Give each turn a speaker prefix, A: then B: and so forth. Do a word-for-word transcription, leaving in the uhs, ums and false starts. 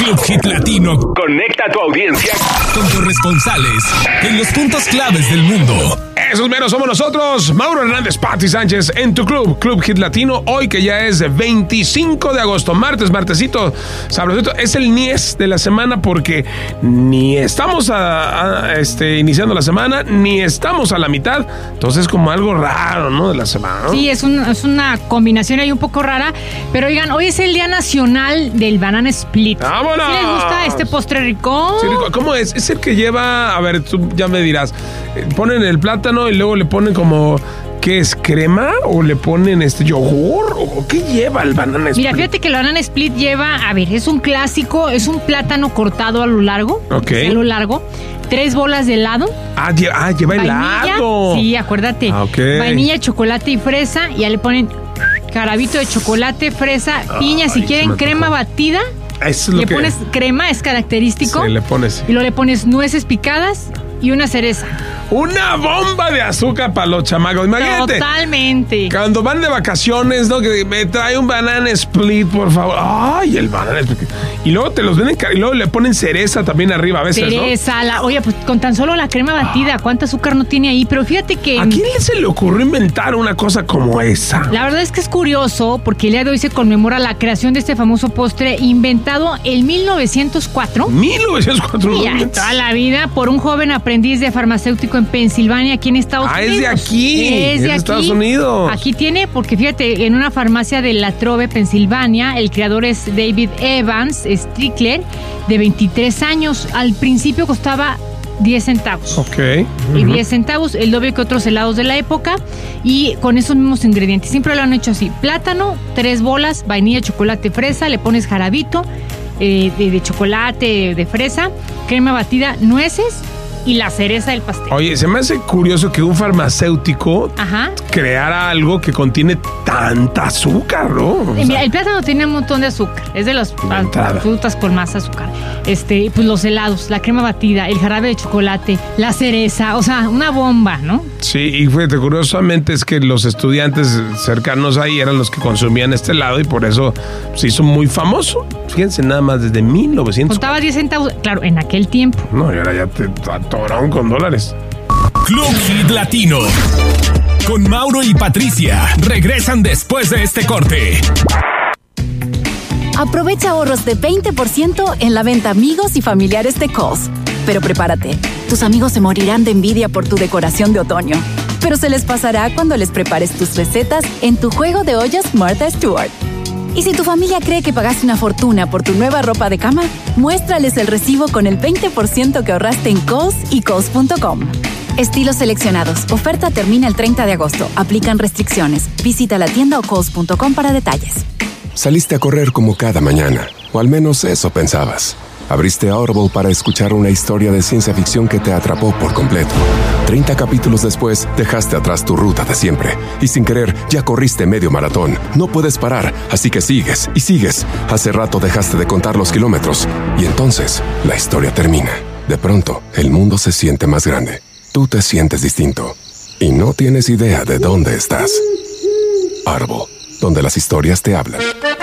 A: Club Hit Latino conecta a tu audiencia con corresponsales en los puntos claves del mundo.
B: Esos menos somos nosotros, Mauro Hernández, Pati Sánchez, en tu club, Club Hit Latino. Hoy que ya es veinticinco de agosto, martes, martesito, sabrosito. Es el Nies de la semana porque ni estamos a, a, este, iniciando la semana, ni estamos a la mitad. Entonces es como algo raro, ¿no? De la semana, ¿no?
C: Sí, es, un, es una combinación ahí un poco rara. Pero oigan, hoy es el Día Nacional del Banana Split.
B: ¡Vámonos!
C: ¿Sí les gusta este postre rico?
B: Sí, rico. ¿Cómo es? Es el que lleva, a ver, tú ya me dirás, ponen el plátano y luego le ponen como, ¿qué es? ¿Crema? ¿O le ponen este yogur? ¿O qué lleva el banana split?
C: Mira, fíjate que el banana split lleva, a ver, es un clásico, es un plátano cortado a lo largo.
B: Ok.
C: A lo largo. Tres bolas de helado.
B: Ah, lle- ah lleva
C: Vainilla,
B: helado.
C: sí, acuérdate.
B: Ah, ok.
C: Vainilla, chocolate y fresa. Y ya le ponen jarabito de chocolate, fresa, piña. Si
B: Ay,
C: quieren
B: se me
C: crema
B: antojó.
C: batida,
B: Eso es lo
C: le
B: que...
C: pones crema, es característico.
B: Sí, le pones.
C: Y luego le pones nueces picadas y una cereza.
B: Una bomba de azúcar para los chamacos. Imagínate.
C: Totalmente.
B: Cuando van de vacaciones, ¿no? Que me trae un banana split, por favor. Ay, el banana split. Y luego te los venden car- y luego le ponen cereza también arriba a veces,
C: Cereza, la, oye, pues con tan solo la crema batida, ¿cuánto azúcar no tiene ahí? Pero fíjate que...
B: ¿no? ¿A quién se le ocurrió inventar una cosa como esa?
C: La verdad es que es curioso porque el día de hoy se conmemora la creación de este famoso postre inventado en mil novecientos cuatro.
B: mil novecientos cuatro.
C: Y ya toda la vida por un joven aprendiz de farmacéutico en Pensilvania, aquí en Estados
B: Ah,
C: Unidos.
B: es de aquí,
C: Es
B: es
C: de
B: de
C: aquí.
B: Estados Unidos.
C: Aquí tiene, porque fíjate, en una farmacia de La Trobe, Pensilvania, el creador es David Evans Strickler, de veintitrés años. Al principio costaba diez centavos.
B: Ok.
C: Y diez centavos, el doble que otros helados de la época, y con esos mismos ingredientes. Siempre lo han hecho así: plátano, tres bolas, vainilla, chocolate, fresa, le pones jarabito eh, de, de chocolate, de fresa, crema batida, nueces y la cereza del pastel.
B: Oye, se me hace curioso que un farmacéutico
C: Ajá.
B: creara algo que contiene tanta azúcar, ¿no? O
C: Eh,
B: sea,
C: mira, el plátano tiene un montón de azúcar, es de las
B: De entrada.
C: frutas con más azúcar. Este, pues los helados, la crema batida, el jarabe de chocolate, la cereza, o sea, una bomba, ¿no?
B: sí, y fíjate, curiosamente es que los estudiantes cercanos ahí eran los que consumían este helado y por eso se hizo muy famoso. Fíjense, nada más desde mil novecientos.
C: Costaba diez centavos, claro, en aquel tiempo.
B: No, y ahora ya te atoraron con dólares.
A: Club Hit Latino con Mauro y Patricia regresan después de este corte.
D: Aprovecha ahorros de veinte por ciento en la venta amigos y familiares de Kohl's. Pero prepárate, tus amigos se morirán de envidia por tu decoración de otoño. Pero se les pasará cuando les prepares tus recetas en tu juego de ollas Martha Stewart. Y si tu familia cree que pagaste una fortuna por tu nueva ropa de cama, muéstrales el recibo con el veinte por ciento que ahorraste en Kohl's y Kohl's punto com. Estilos seleccionados. Oferta termina el treinta de agosto. Aplican restricciones. Visita la tienda o Kohl's punto com para detalles.
E: Saliste a correr como cada mañana, o al menos eso pensabas. Abriste Audible para escuchar una historia de ciencia ficción que te atrapó por completo. treinta capítulos después, dejaste atrás tu ruta de siempre. Y sin querer, ya corriste medio maratón. No puedes parar, así que sigues y sigues. Hace rato dejaste de contar los kilómetros. Y entonces, la historia termina. De pronto, el mundo se siente más grande. Tú te sientes distinto. Y no tienes idea de dónde estás. Audible, donde las historias te hablan.